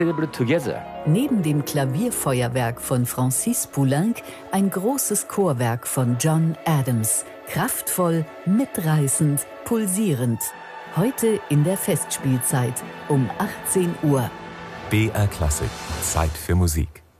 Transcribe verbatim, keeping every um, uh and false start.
together. Neben dem Klavierfeuerwerk von Francis Poulenc ein großes Chorwerk von John Adams. Kraftvoll, mitreißend, pulsierend. Heute in der Festspielzeit um achtzehn Uhr. B R Klassik. Zeit für Musik.